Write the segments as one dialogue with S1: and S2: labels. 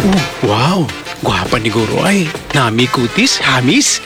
S1: Wow, gwapa ni Guro ay. Nami kutis, hamis.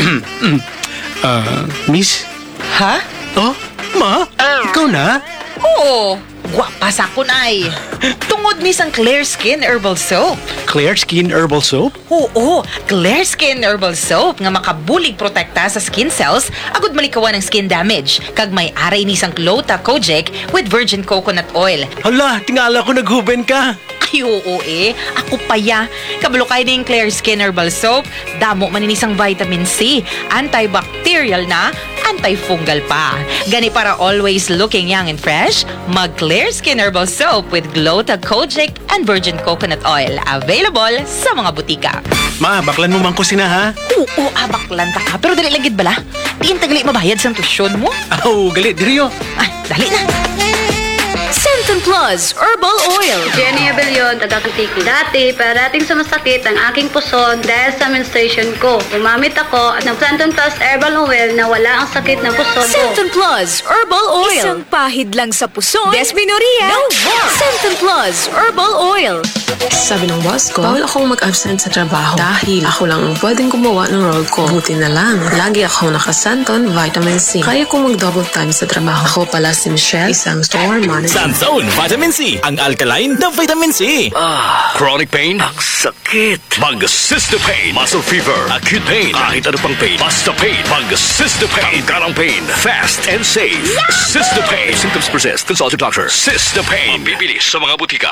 S1: Miss?
S2: Ha?
S1: Oh, ma? Ikaw na?
S2: Oo, gwapa sa kunay. Tungod ni sang Clear Skin Herbal Soap.
S1: Clear Skin Herbal Soap?
S2: Oo, Clear Skin Herbal Soap nga makabulig protekta sa skin cells agud malikawan ng skin damage. Kag may aray ni sang Clota Kojic with virgin coconut oil.
S1: Hala, tingala ko naghuben ka.
S2: Ay, oo ako paya. Kabalo kayo ng Clear Skin Herbal Soap, damo maninisang vitamin C, antibacterial na, antifungal pa. Gani para always looking young and fresh, mag Clear Skin Herbal Soap with Glota Kojic and virgin coconut oil. Available sa mga butika.
S1: Ma, baklan mo man ko sina ha?
S2: Oo, abaklan ta ka. Pero dali lagid bala. Tiin tagali mabayad sa tusyon mo.
S1: Aw, galit, diriyo.
S2: Ay, dali na.
S3: Centum Plus Herbal Oil.
S4: Jenny Abellion, taga-Kutiki. Dati, parating sumasakit ang aking puson dahil sa menstruation ko. Gumamit ako at ng Centum Plus Herbal Oil na wala ang sakit ng puson ko.
S3: Centum Plus Herbal Oil.
S5: Isang pahid lang sa puson.
S3: Desmenorrhea.
S5: No more.
S3: Centum Plus Herbal Oil.
S6: Sabi ng boss ko, bawal akong mag-absent sa trabaho dahil ako lang ang pwedeng gumawa ng role ko. Buti na lang, lagi akong nakasanton vitamin C. Kaya kong mag-double time sa trabaho. Ako pala si Michelle, isang store manager.
S7: Sanzone Vitamin C, ang alkaline na vitamin C.
S8: Chronic pain? Ang sakit. Mag-Cystopain. Muscle fever. Acute pain. Kahit ano pang pain. Basta pain. Mag-Cystopain. Tanggalang pain. Fast and safe. Cystopain. Symptoms persist. Consult your doctor. Cystopain. Bibili sa mga butika.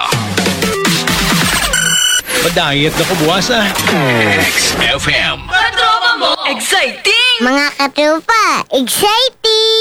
S1: Madayat na ko buwas ah.
S8: XFM.
S3: Exciting!
S9: Mga katropa, exciting!